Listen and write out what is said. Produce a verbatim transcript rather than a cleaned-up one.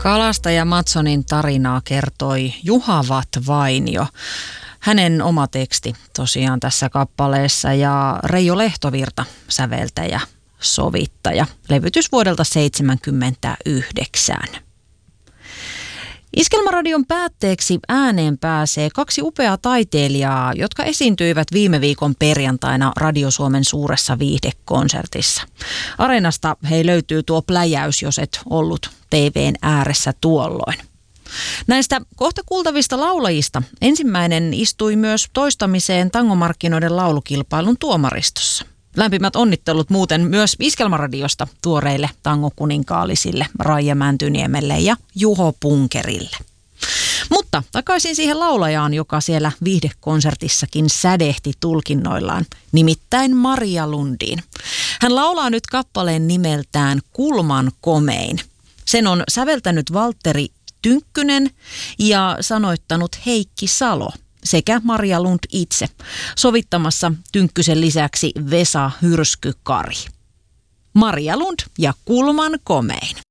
Kalastaja Matsonin tarinaa kertoi Juha Vatt-Vainio. Hänen oma teksti tosiaan tässä kappaleessa ja Reijo Lehtovirta säveltäjä, sovittaja. Levytys vuodelta seitsemänkymmentäyhdeksän. Iskelmäradion päätteeksi ääneen pääsee kaksi upeaa taiteilijaa, jotka esiintyivät viime viikon perjantaina Radio Suomen suuressa viihdekonsertissa. Areenasta hei löytyy tuo pläjäys, jos et ollut T V:n ääressä tuolloin. Näistä kohta kuultavista laulajista ensimmäinen istui myös toistamiseen tangomarkkinoiden laulukilpailun tuomaristossa. Lämpimät onnittelut muuten myös Iskelmäradiosta tuoreille tangokuninkaallisille Raija Mäntyniemelle ja Juho Punkerille. Mutta takaisin siihen laulajaan, joka siellä viihdekonsertissakin sädehti tulkinnoillaan, nimittäin Maria Lundiin. Hän laulaa nyt kappaleen nimeltään Kulman komein. Sen on säveltänyt Valtteri Tynkkynen ja sanoittanut Heikki Salo sekä Maria Lund itse, sovittamassa Tynkkysen lisäksi Vesa Hyrsky-Kari. Maria Lund ja Kulman komein.